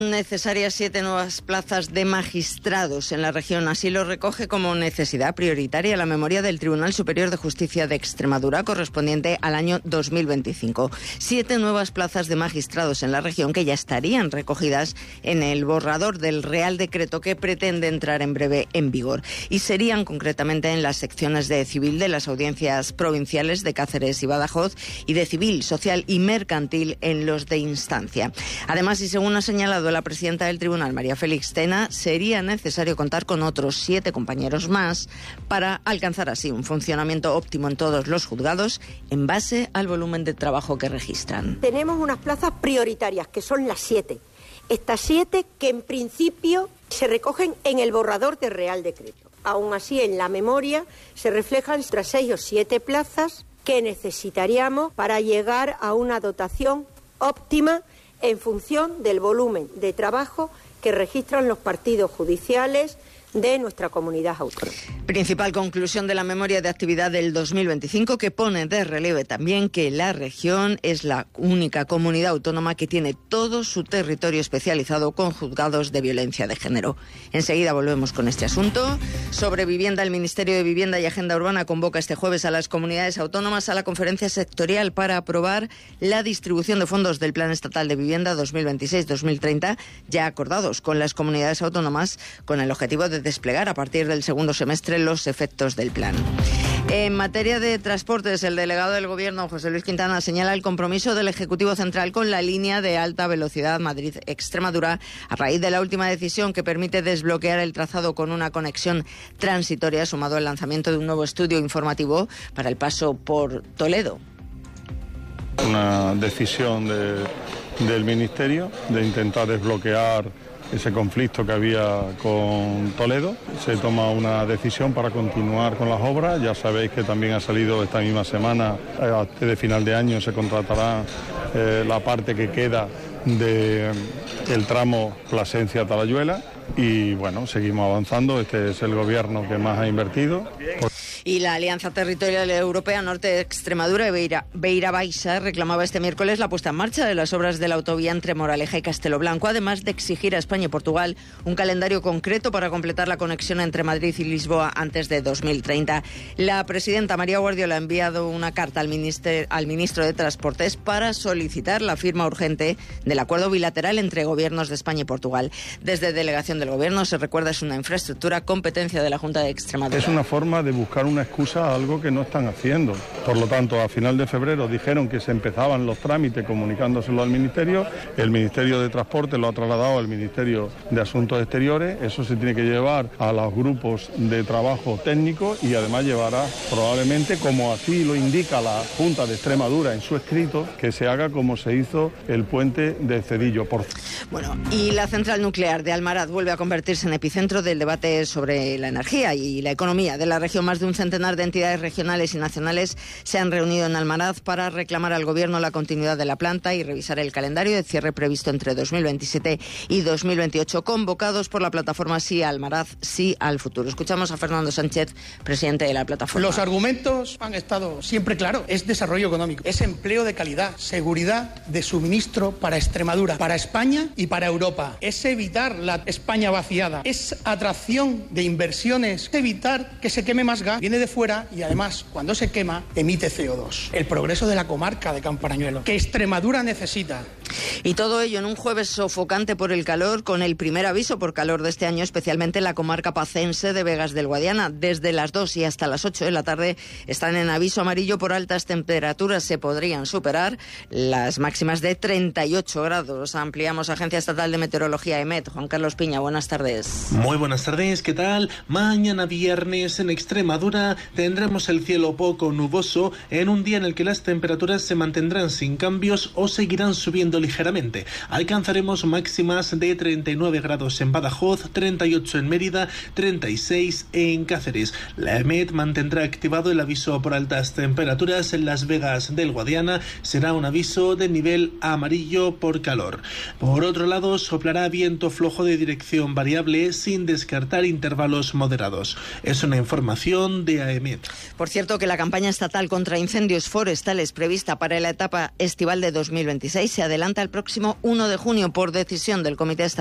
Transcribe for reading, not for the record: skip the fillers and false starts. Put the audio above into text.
Necesarias 7 nuevas plazas de magistrados en la región. Así lo recoge como necesidad prioritaria la memoria del Tribunal Superior de Justicia de Extremadura correspondiente al año 2025. 7 nuevas plazas de magistrados en la región que ya estarían recogidas en el borrador del Real Decreto que pretende entrar en breve en vigor. Y serían concretamente en las secciones de civil de las audiencias provinciales de Cáceres y Badajoz y de civil, social y mercantil en los de instancia. Además, y según ha señalado la presidenta del tribunal, María Félix Tena, sería necesario contar con otros 7 compañeros más para alcanzar así un funcionamiento óptimo en todos los juzgados en base al volumen de trabajo que registran. Tenemos unas plazas prioritarias, que son las 7. Estas 7 que en principio se recogen en el borrador del Real Decreto. Aún así, en la memoria se reflejan otras 6 o 7 plazas que necesitaríamos para llegar a una dotación óptima en función del volumen de trabajo que registran los partidos judiciales de nuestra comunidad autónoma. Principal conclusión de la memoria de actividad del 2025, que pone de relieve también que la región es la única comunidad autónoma que tiene todo su territorio especializado con juzgados de violencia de género. Enseguida volvemos con este asunto. Sobre vivienda, el Ministerio de Vivienda y Agenda Urbana convoca este jueves a las comunidades autónomas a la conferencia sectorial para aprobar la distribución de fondos del Plan Estatal de Vivienda 2026-2030, ya acordados con las comunidades autónomas, con el objetivo de desplegar a partir del segundo semestre los efectos del plan. En materia de transportes, el delegado del Gobierno, José Luis Quintana, señala el compromiso del Ejecutivo Central con la línea de alta velocidad Madrid-Extremadura a raíz de la última decisión que permite desbloquear el trazado con una conexión transitoria, sumado al lanzamiento de un nuevo estudio informativo para el paso por Toledo. Una decisión del Ministerio de intentar desbloquear ese conflicto que había con Toledo. Se toma una decisión para continuar con las obras. Ya sabéis que también ha salido esta misma semana, antes de final de año se contratará la parte que queda del tramo Plasencia-Talayuela y bueno, seguimos avanzando. Este es el gobierno que más ha invertido. Y la Alianza Territorial Europea Norte de Extremadura y Beira Baixa reclamaba este miércoles la puesta en marcha de las obras de la autovía entre Moraleja y Castelo Blanco, además de exigir a España y Portugal un calendario concreto para completar la conexión entre Madrid y Lisboa antes de 2030. La presidenta María Guardiola ha enviado una carta al ministro de Transportes para solicitar la firma urgente del acuerdo bilateral entre gobiernos de España y Portugal. Desde delegación del Gobierno se recuerda es una infraestructura competencia de la Junta de Extremadura. Es una forma de buscar una excusa a algo que no están haciendo. Por lo tanto, a final de febrero dijeron que se empezaban los trámites comunicándoselo al Ministerio. El Ministerio de Transporte lo ha trasladado al Ministerio de Asuntos Exteriores. Eso se tiene que llevar a los grupos de trabajo técnico y además llevará probablemente, como así lo indica la Junta de Extremadura en su escrito, que se haga como se hizo el puente de Cedillo. Bueno, y la central nuclear de Almaraz vuelve a convertirse en epicentro del debate sobre la energía y la economía de la región. Más de un centenar de entidades regionales y nacionales se han reunido en Almaraz para reclamar al Gobierno la continuidad de la planta y revisar el calendario de cierre previsto entre 2027 y 2028, convocados por la plataforma Sí a Almaraz, Sí al Futuro. Escuchamos a Fernando Sánchez, presidente de la plataforma. Los argumentos han estado siempre claros. Es desarrollo económico, es empleo de calidad, seguridad de suministro para Extremadura, para España y para Europa. Es evitar la España vaciada, es atracción de inversiones, es evitar que se queme más gas. Viene de fuera y además, cuando se quema, emite CO2. El progreso de la comarca de Camparañuelo, que Extremadura necesita. Y todo ello en un jueves sofocante por el calor, con el primer aviso por calor de este año, especialmente en la comarca pacense de Vegas del Guadiana. Desde las 2 y hasta las 8 de la tarde están en aviso amarillo por altas temperaturas. Se podrían superar las máximas de 38 grados. Ampliamos Agencia Estatal de Meteorología EMET. Juan Carlos Piña, buenas tardes. Muy buenas tardes, ¿qué tal? Mañana viernes en Extremadura tendremos el cielo poco nuboso en un día en el que las temperaturas se mantendrán sin cambios o seguirán subiendo ligeramente. Alcanzaremos máximas de 39 grados en Badajoz, 38 en Mérida, 36 en Cáceres. La EMET mantendrá activado el aviso por altas temperaturas en Las Vegas del Guadiana. Será un aviso de nivel amarillo por calor. Por otro lado, soplará viento flojo de dirección variable sin descartar intervalos moderados. Es una información de Bea Emet. Por cierto, que la campaña estatal contra incendios forestales prevista para la etapa estival de 2026 se adelanta el próximo 1 de junio por decisión del Comité Estatal